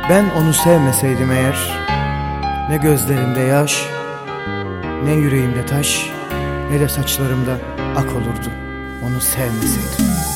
Ben onu sevmeseydim eğer, ne gözlerimde yaş, ne yüreğimde taş, ne de saçlarımda ak olurdu onu sevmeseydim.